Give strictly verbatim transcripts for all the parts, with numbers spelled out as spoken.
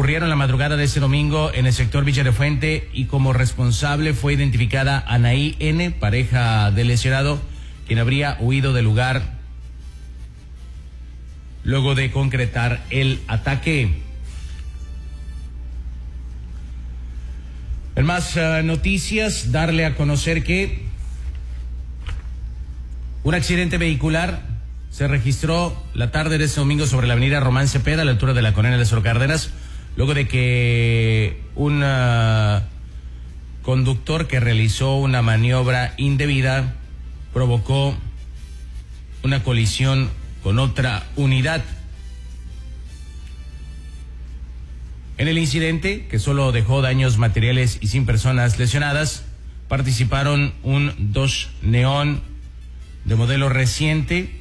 ocurrieron la madrugada de ese domingo en el sector Villa de Fuente y como responsable fue identificada Anaí N., pareja del lesionado, quien habría huido del lugar luego de concretar el ataque. En más uh, noticias, darle a conocer que un accidente vehicular se registró la tarde de este domingo sobre la avenida Román Cepeda, a la altura de la colonia de Lázaro Cárdenas, luego de que un uh, conductor que realizó una maniobra indebida provocó una colisión con otra unidad. En el incidente, que solo dejó daños materiales y sin personas lesionadas, participaron un Dodge Neon de modelo reciente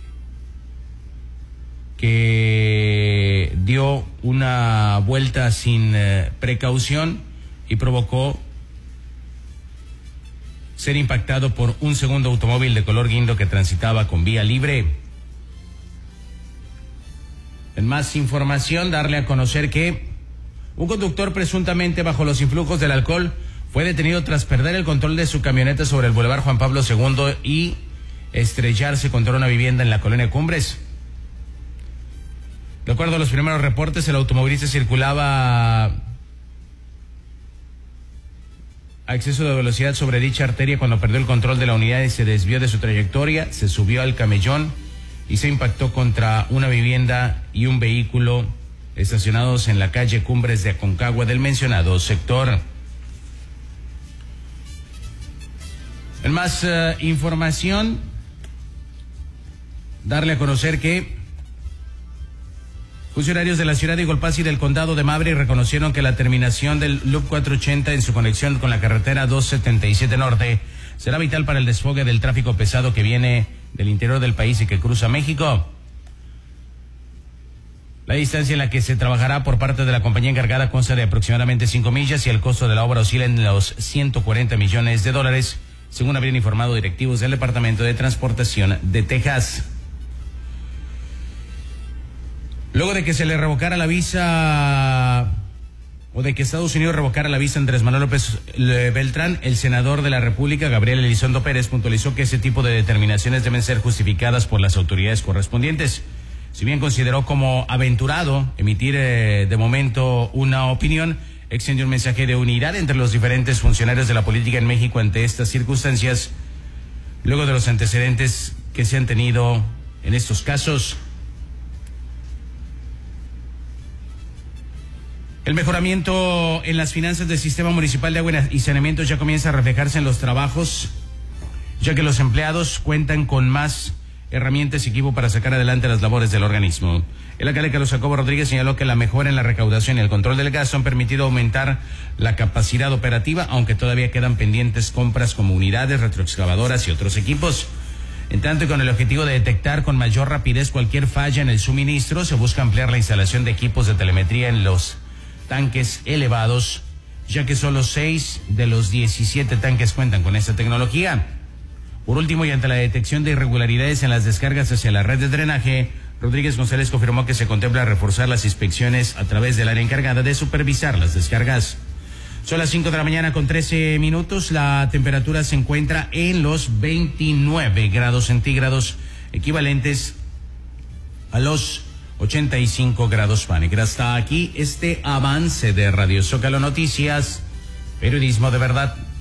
que dio una vuelta sin eh, precaución y provocó ser impactado por un segundo automóvil de color guindo que transitaba con vía libre. En más información, darle a conocer que un conductor presuntamente bajo los influjos del alcohol fue detenido tras perder el control de su camioneta sobre el Boulevard Juan Pablo segundo y estrellarse contra una vivienda en la colonia Cumbres. De acuerdo a los primeros reportes, el automovilista circulaba a exceso de velocidad sobre dicha arteria cuando perdió el control de la unidad y se desvió de su trayectoria, se subió al camellón y se impactó contra una vivienda y un vehículo estacionados en la calle Cumbres de Aconcagua del mencionado sector. En más uh, información, darle a conocer que funcionarios de la ciudad de Eagle Pass y del condado de Maverick reconocieron que la terminación del Loop cuatrocientos ochenta en su conexión con la carretera doscientos setenta y siete Norte será vital para el desfogue del tráfico pesado que viene del interior del país y que cruza México. La distancia en la que se trabajará por parte de la compañía encargada consta de aproximadamente cinco millas y el costo de la obra oscila en los ciento cuarenta millones de dólares, según habrían informado directivos del Departamento de Transportación de Texas. Luego de que se le revocara la visa, o de que Estados Unidos revocara la visa a Andrés Manuel López Beltrán, el senador de la República, Gabriel Elizondo Pérez, puntualizó que ese tipo de determinaciones deben ser justificadas por las autoridades correspondientes. Si bien consideró como aventurado emitir eh, de momento una opinión, extendió un mensaje de unidad entre los diferentes funcionarios de la política en México ante estas circunstancias, luego de los antecedentes que se han tenido en estos casos. El mejoramiento en las finanzas del Sistema Municipal de Agua y Saneamiento ya comienza a reflejarse en los trabajos, ya que los empleados cuentan con más herramientas y equipo para sacar adelante las labores del organismo. El alcalde Carlos Jacobo Rodríguez señaló que la mejora en la recaudación y el control del gasto han permitido aumentar la capacidad operativa, aunque todavía quedan pendientes compras como unidades, retroexcavadoras y otros equipos. En tanto, y con el objetivo de detectar con mayor rapidez cualquier falla en el suministro, se busca ampliar la instalación de equipos de telemetría en los tanques elevados, ya que solo seis de los diecisiete tanques cuentan con esta tecnología. Por último, y ante la detección de irregularidades en las descargas hacia la red de drenaje, Rodríguez González confirmó que se contempla reforzar las inspecciones a través del área encargada de supervisar las descargas. Son las cinco de la mañana con trece minutos. La temperatura se encuentra en los veintinueve grados centígrados, equivalentes a los ochenta y cinco grados Fahrenheit. Hasta aquí este avance de Radio Zócalo Noticias, periodismo de verdad.